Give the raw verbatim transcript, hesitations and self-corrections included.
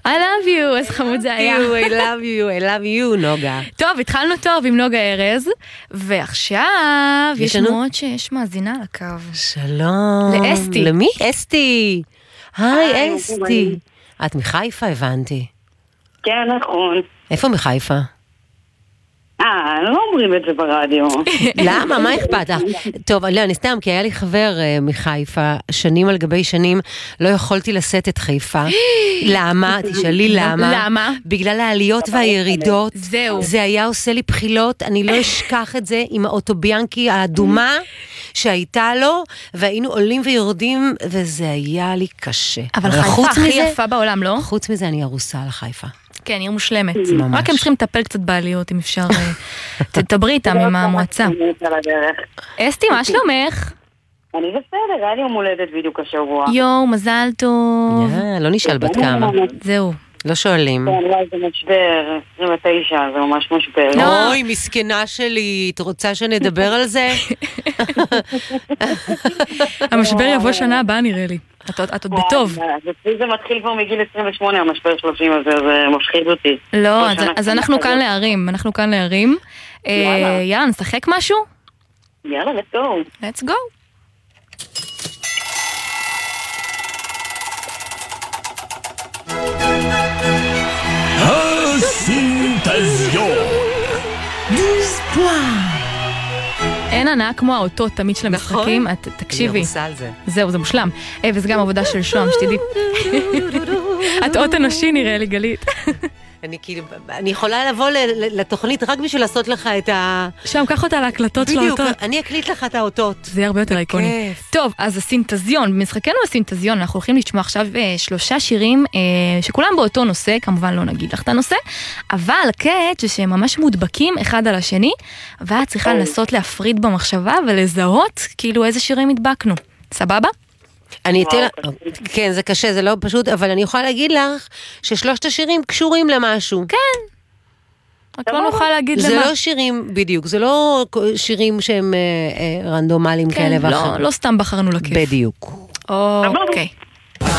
I love you, איזה חמוד זה היה. I love you, I love you, נוגה. טוב, התחלנו טוב עם נוגה ארז, ועכשיו יש לנו עוד שיש מאזינה על הקו. שלום. לאסתי. למי? אסתי. היי, אסתי. את מחיפה, הבנתי. כן, נכון. איפה מחיפה? אה, לא אומרים את זה ברדיו. למה? מה אכפת לך? טוב, לא, אני סתם, כי היה לי חבר uh, מחיפה, שנים על גבי שנים, לא יכולתי לשאת את חיפה. למה? תשאלי למה. למה? בגלל העליות והירידות. זהו. זה היה עושה לי בחילות, אני לא אשכח את זה עם האוטוביאנקי האדומה שהייתה לו, והיינו עולים ויורדים, וזה היה לי קשה. אבל חיפה הכי יפה בעולם, לא? חוץ מזה אני ארוסה על חיפה. כן, עיר מושלמת. רק הם צריכים לטפל קצת בעליות, אם אפשר, תדברי איתם עם המועצה. אסתי, מה שלומך? אני בסדר, היה לי יום הולדת בדיוק השבוע. יו, מזל טוב. לא נשאל בת כמה. זהו. לא שואלים. כן, לא, זה משבר, עשרים ותשע, זה ממש משבר. אוי, מסכנה שלי, את רוצה שנדבר על זה? המשבר יבוא שנה הבאה נראה לי. את עוד בטוב. זה מתחיל כבר מגיל עשרים ושמונה, המשבר שלושים הזה, זה מפחיד אותי. לא, אז אנחנו כאן להרים, אנחנו כאן להרים. יאללה, נשחק משהו? יאללה, let's go. let's go. הסינתזיון. דוז פואר. אין הנאה כמו האותות תמיד של המשחקים. תקשיבי. זהו, זה מושלם. וזה גם עבודה של שוהם, שתדעי. את אות אנושי נראה לי, גלית. אני כאילו, אני יכולה לבוא לתוכנית רק בשביל לעשות לך את ה... שם, קח אותה להקלטות של האותות. בדיוק, אני אקליט לך את האותות. זה יהיה הרבה יותר איקוני. טוב, אז הסינתזיון, במשחקנו הסינתזיון, אנחנו הולכים לשמוע עכשיו שלושה שירים שכולם באותו נושא, כמובן לא נגיד לך את הנושא, אבל הקטע זה שהם ממש מודבקים אחד על השני, ואת צריכה לנסות להפריד במחשבה ולזהות כאילו איזה שירים הדבקנו. סבבה? אני אתן, כן, זה קשה, זה לא פשוט, אבל אני יכולה להגיד לך ששלושת השירים קשורים למשהו. כן. רק לא נוכל להגיד למה. זה לא שירים, בדיוק, זה לא שירים שהם רנדומליים כאלה ואחרים. לא סתם בחרנו לכיף. בדיוק. אוקיי.